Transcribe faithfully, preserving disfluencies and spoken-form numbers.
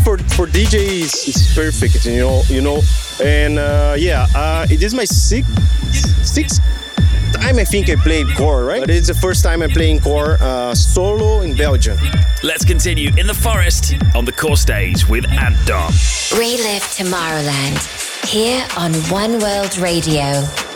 for for D J is, is perfect, you know, you know. And uh, yeah, uh, it is my sixth sixth time I think I played core, right? But it's the first time I'm playing core uh, solo in Belgium. Let's continue in the forest on the core stage with Ant Dom. Relive Tomorrowland here on One World Radio.